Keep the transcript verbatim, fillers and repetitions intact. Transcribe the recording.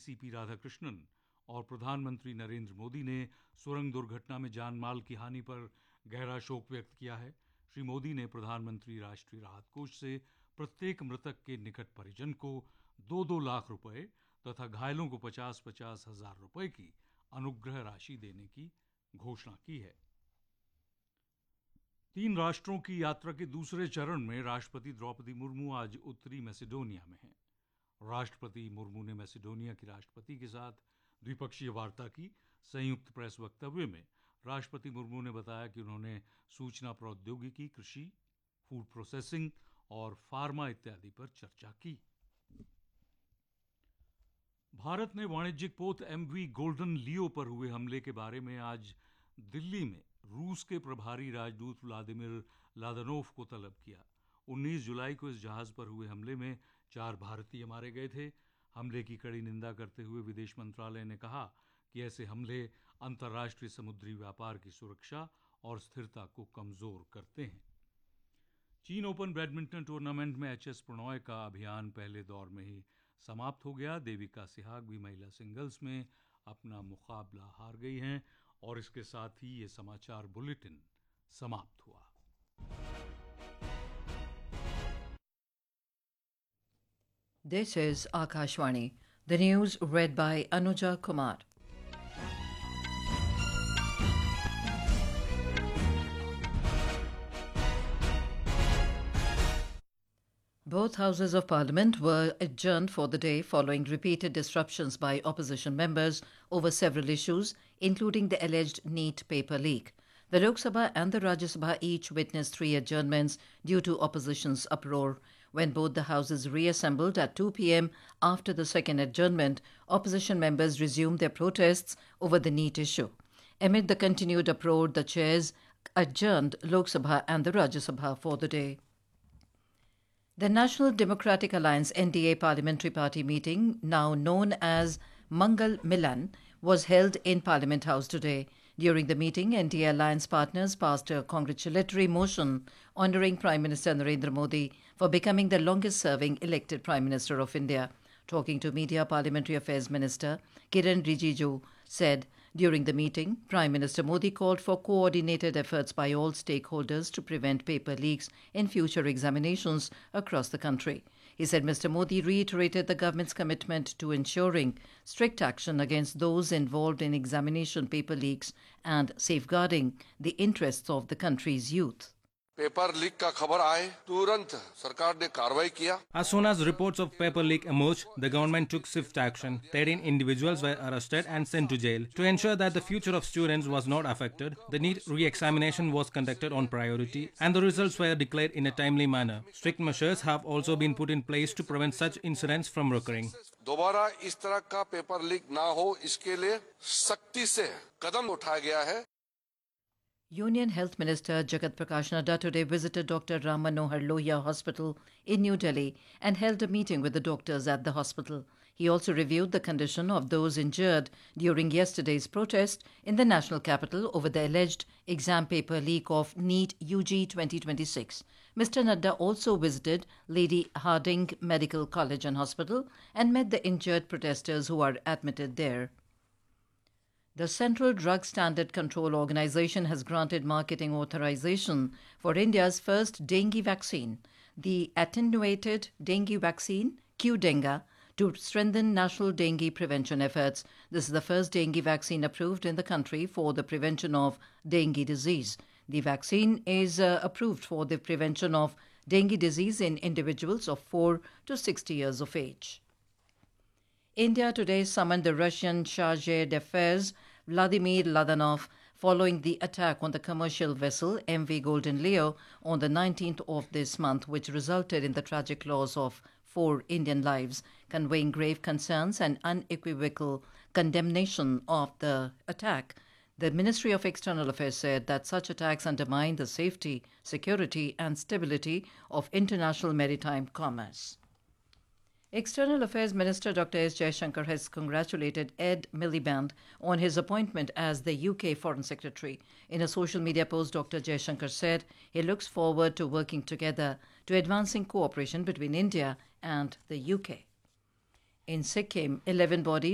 CP Radhakrishnan और प्रधानमंत्री नरेंद्र मोदी ने सुरंग दुर्घटना में जान माल की हानि पर गहरा शोक व्यक्त किया है। श्री मोदी ने प्रधानमंत्री राष्ट्रीय राहत कोष से प्रत्येक मृतक के निकट परिजन को दो दो लाख रुपए तथा घायलों को पचास पचास हजार रुपए की अनुग्रह राशि देने की घोषणा की है। तीन राष्ट्रों की यात्रा के दूसरे चरण में राष्ट्रपति द्रौपदी मुर्मू आज उत्तरी मैसेडोनिया में हैं। राष्ट्रपति मुर्मू ने मैसेडोनिया की राष्ट्रपति के साथ द्विपक्षीय वार्ता की। संयुक्त प्रेस वक्तव्य में राष्ट्रपति मुर्मू ने बताया कि उन्होंने सूचना प्रौद्योगिकी, कृषि, फूड प्रोसेसिंग और फार्मा इत्यादि पर चर्चा की। भारत ने वाणिज्यिक पोत एमवी गोल्डन लियो पर हुए हमले के बारे में आज दिल्ली में रूस के प्रभारी राजदूत व्लादिमीर लादनोव को तलब किया। उन्नीस जुलाई को इस जहाज पर हुए हमले में चार भारतीय मारे गए थे। हमले की कड़ी निंदा करते हुए विदेश मंत्रालय ने कहा कि ऐसे हमले अंतर्राष्ट्रीय समुद्री व्यापार की सुरक्षा और स्थिरता को कमजोर करते हैं। चीन ओपन बैडमिंटन टूर्नामेंट में एच एस प्रणॉय का अभियान पहले दौर में ही समाप्त हो गया। देविका सिहाग भी महिला सिंगल्स में अपना मुकाबला हार गई हैं। और इसके साथ ही ये समाचार बुलेटिन समाप्त हुआ। This is Akashvani. The news read by Anuja Kumar. Both houses of parliament were adjourned for the day following repeated disruptions by opposition members over several issues, including the alleged NEET paper leak. The Lok Sabha and the Rajya Sabha each witnessed three adjournments due to opposition's uproar. When both the houses reassembled at two p.m. after the second adjournment, opposition members resumed their protests over the NEET issue. Amid the continued uproar, the chairs adjourned Lok Sabha and the Rajya Sabha for the day. The National Democratic Alliance N D A Parliamentary Party meeting, now known as Mangal Milan, was held in Parliament House today. During the meeting, N D A alliance partners passed a congratulatory motion honouring Prime Minister Narendra Modi for becoming the longest-serving elected Prime Minister of India. Talking to media, Parliamentary Affairs Minister Kiran Rijiju said during the meeting, Prime Minister Modi called for coordinated efforts by all stakeholders to prevent paper leaks in future examinations across the country. He said Mister Modi reiterated the government's commitment to ensuring strict action against those involved in examination paper leaks and safeguarding the interests of the country's youth. Paper leak का खबर आए तुरंत सरकार ने कार्रवाई किया. As soon as reports of paper leak emerged, the government took swift action. thirteen individuals were arrested and sent to jail. To ensure that the future of students was not affected, the NEET re-examination was conducted on priority and the results were declared in a timely manner. Strict measures have also been put in place to prevent such incidents from recurring. दोबारा इस तरह का paper leak ना हो, इसके लिए सख्ती से कदम उठाया गया है. Union Health Minister Jagat Prakash Nadda today visited Doctor Ram Manohar Lohia Hospital in New Delhi and held a meeting with the doctors at the hospital. He also reviewed the condition of those injured during yesterday's protest in the national capital over the alleged exam paper leak of NEET U G twenty twenty-six. Mister Nadda also visited Lady Hardinge Medical College and Hospital and met the injured protesters who are admitted there. The Central Drug Standard Control Organization has granted marketing authorization for India's first dengue vaccine, the attenuated dengue vaccine, Qdenga, to strengthen national dengue prevention efforts. This is the first dengue vaccine approved in the country for the prevention of dengue disease. The vaccine is uh, approved for the prevention of dengue disease in individuals of four to sixty years of age. India today summoned the Russian charge d'affaires Vladimir Ladanov following the attack on the commercial vessel M V Golden Leo on the nineteenth of this month, which resulted in the tragic loss of four Indian lives, conveying grave concerns and unequivocal condemnation of the attack. The Ministry of External Affairs said that such attacks undermine the safety, security and stability of international maritime commerce. External Affairs Minister Doctor S. Jaishankar has congratulated Ed Miliband on his appointment as the U K Foreign Secretary. In a social media post, Doctor Jaishankar said he looks forward to working together to advancing cooperation between India and the U K. In Sikkim, eleven bodies